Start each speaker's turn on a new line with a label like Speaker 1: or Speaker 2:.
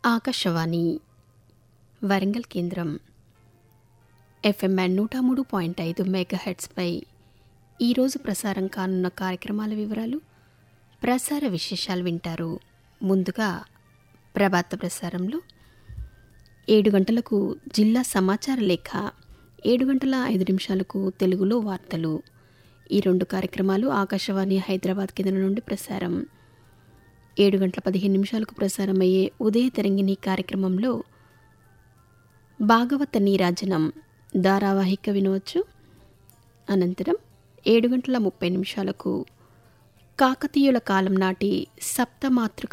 Speaker 1: ఆకాశవాణి వరంగల్ కేంద్రం FM 103.5 మెగాహెర్ట్జ్పై ఈరోజు ప్రసారం కానున్న కార్యక్రమాల వివరాలు, ప్రసార విశేషాలు వింటారు. ముందుగా ప్రభాత ప్రసారంలో 7 గంటలకు జిల్లా సమాచార లేఖ, 7 గంటల 5 నిమిషాలకు తెలుగులో వార్తలు. ఈ రెండు కార్యక్రమాలు ఆకాశవాణి హైదరాబాద్ కేంద్రం నుండి ప్రసారం. 7 గంటల 15 నిమిషాలకు ప్రసారమయ్యే ఉదయ తరంగిణి కార్యక్రమంలో భాగవత నీరాజనం ధారావాహిక వినవచ్చు. అనంతరం 7 గంటల 30 నిమిషాలకు కాకతీయుల కాలం నాటి సప్తమాతృక